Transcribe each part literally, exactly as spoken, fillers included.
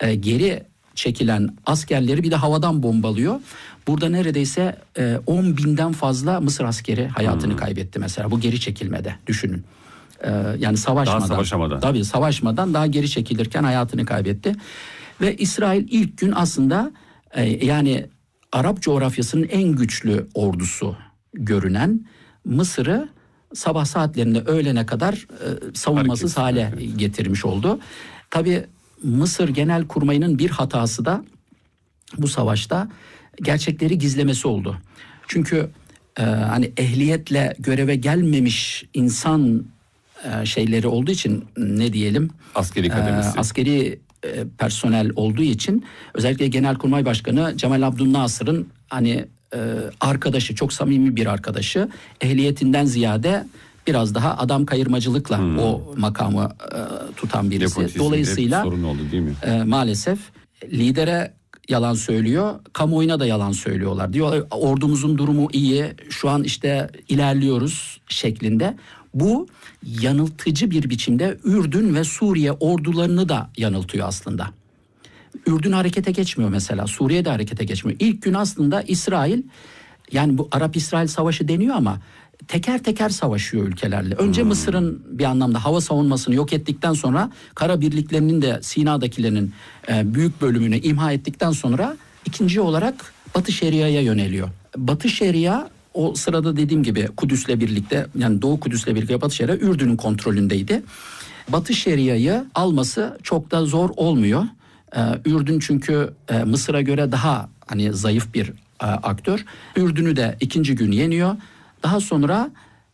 e, geri çekilen askerleri bir de havadan bombalıyor. Burada neredeyse e, on binden fazla Mısır askeri hayatını hmm. kaybetti mesela bu geri çekilmede, düşünün. E, yani savaşmadan. Daha savaşamadan. Tabii savaşmadan daha geri çekilirken hayatını kaybetti. Ve İsrail ilk gün aslında e, yani Arap coğrafyasının en güçlü ordusu görünen Mısır'ı sabah saatlerinde öğlene kadar e, savunmasız hale evet. getirmiş oldu. Tabii Mısır Genelkurmayı'nın bir hatası da bu savaşta gerçekleri gizlemesi oldu. Çünkü e, hani ehliyetle göreve gelmemiş insan e, şeyleri olduğu için ne diyelim? Askeri kademesi. E, askeri e, personel olduğu için özellikle Genelkurmay Başkanı Cemal Abdülnasır'ın hani e, arkadaşı, çok samimi bir arkadaşı, ehliyetinden ziyade biraz daha adam kayırmacılıkla hmm. o makamı e, tutan birisi. Nepotizm, dolayısıyla sorun oldu değil mi? E, maalesef lidere yalan söylüyor, kamuoyuna da yalan söylüyorlar. Diyorlar ordumuzun durumu iyi, şu an işte ilerliyoruz şeklinde. Bu yanıltıcı bir biçimde Ürdün ve Suriye ordularını da yanıltıyor aslında. Ürdün harekete geçmiyor mesela, Suriye de harekete geçmiyor. İlk gün aslında İsrail, yani bu Arap-İsrail savaşı deniyor ama teker teker savaşıyor ülkelerle. Önce hmm. Mısır'ın bir anlamda hava savunmasını yok ettikten sonra kara birliklerinin de Sina'dakilerinin e, büyük bölümünü imha ettikten sonra ikinci olarak Batı Şeria'ya yöneliyor. Batı Şeria o sırada dediğim gibi Kudüs'le birlikte, yani Doğu Kudüs'le birlikte Batı Şeria Ürdün'ün kontrolündeydi. Batı Şeria'yı alması çok da zor olmuyor. Ee, Ürdün çünkü e, Mısır'a göre daha hani zayıf bir e, aktör. Ürdün'ü de ikinci gün yeniyor. Daha sonra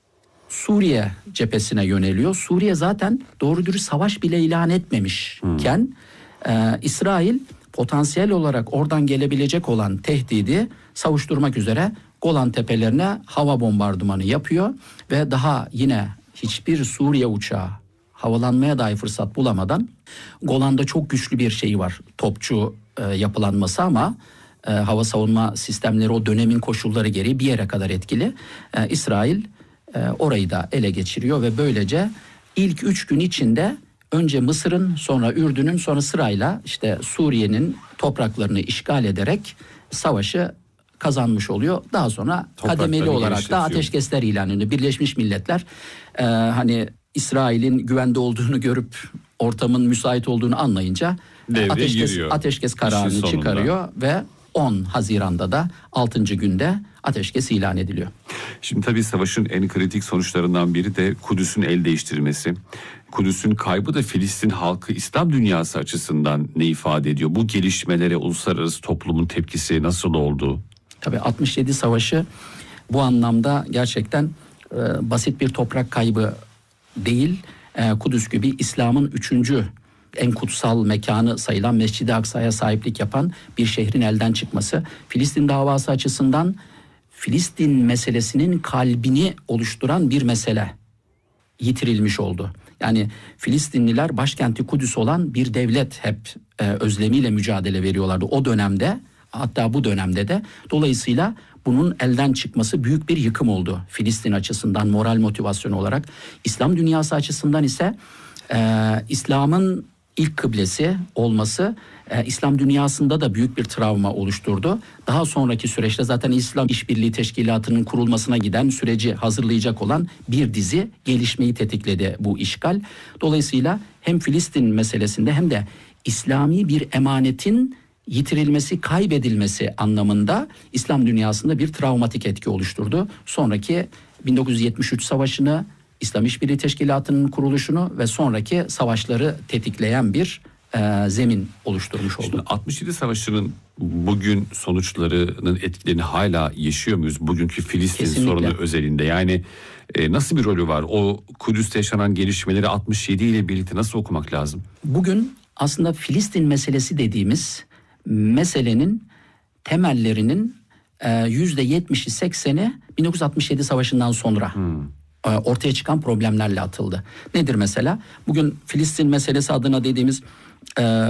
Suriye cephesine yöneliyor. Suriye zaten doğru dürüst savaş bile ilan etmemişken hmm. e, İsrail potansiyel olarak oradan gelebilecek olan tehdidi savuşturmak üzere Golan Tepelerine hava bombardımanı yapıyor ve daha yine hiçbir Suriye uçağı havalanmaya dahi fırsat bulamadan, Golan'da çok güçlü bir şey var, topçu e, yapılanması ama e, hava savunma sistemleri o dönemin koşulları gereği bir yere kadar etkili. E, İsrail e, orayı da ele geçiriyor ve böylece ilk üç gün içinde önce Mısır'ın, sonra Ürdün'ün, sonra sırayla işte Suriye'nin topraklarını işgal ederek savaşı kazanmış oluyor. Daha sonra kademeli olarak da ateşkesler ilan ediyor. Birleşmiş Milletler e, hani İsrail'in güvende olduğunu görüp ortamın müsait olduğunu anlayınca ateşkes, ateşkes kararını çıkarıyor ve on Haziran'da da altıncı günde ateşkes ilan ediliyor. Şimdi tabii savaşın en kritik sonuçlarından biri de Kudüs'ün el değiştirmesi. Kudüs'ün kaybı da Filistin halkı, İslam dünyası açısından ne ifade ediyor? Bu gelişmelere uluslararası toplumun tepkisi nasıl oldu? Tabii altmış yedi Savaşı bu anlamda gerçekten e, basit bir toprak kaybı değil. E, Kudüs gibi İslam'ın üçüncü en kutsal mekanı sayılan Mescid-i Aksa'ya sahiplik yapan bir şehrin elden çıkması, Filistin davası açısından Filistin meselesinin kalbini oluşturan bir mesele yitirilmiş oldu. Yani Filistinliler başkenti Kudüs olan bir devlet hep e, özlemiyle mücadele veriyorlardı o dönemde, hatta bu dönemde de. Dolayısıyla bunun elden çıkması büyük bir yıkım oldu Filistin açısından, moral motivasyon olarak. İslam dünyası açısından ise e, İslam'ın ilk kıblesi olması e, İslam dünyasında da büyük bir travma oluşturdu. Daha sonraki süreçte zaten İslam İşbirliği Teşkilatı'nın kurulmasına giden süreci hazırlayacak olan bir dizi gelişmeyi tetikledi bu işgal. Dolayısıyla hem Filistin meselesinde hem de İslami bir emanetin yitirilmesi, kaybedilmesi anlamında İslam dünyasında bir travmatik etki oluşturdu. Sonraki bin dokuz yüz yetmiş üç Savaşı'nı, İslam İşbirliği Teşkilatı'nın kuruluşunu ve sonraki savaşları tetikleyen bir e, zemin oluşturmuş oldu. Şimdi altmış yedi Savaşı'nın bugün sonuçlarının etkilerini hala yaşıyor muyuz? Bugünkü Filistin Kesinlikle. sorunu özelinde. Yani e, nasıl bir rolü var? O Kudüs'te yaşanan gelişmeleri altmış yedi ile birlikte nasıl okumak lazım? Bugün aslında Filistin meselesi dediğimiz meselenin temellerinin yüzde yetmişi sekseni bin dokuz yüz altmış yedi Savaşı'ndan sonra hmm. ortaya çıkan problemlerle atıldı. Nedir mesela? Bugün Filistin meselesi adına dediğimiz e,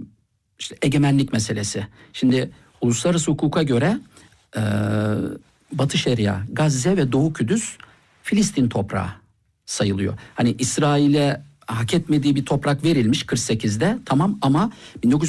işte egemenlik meselesi. Şimdi uluslararası hukuka göre e, Batı Şeria, Gazze ve Doğu Kudüs Filistin toprağı sayılıyor. Hani İsrail'e hak etmediği bir toprak verilmiş kırk sekizde, tamam, ama bin dokuz yüz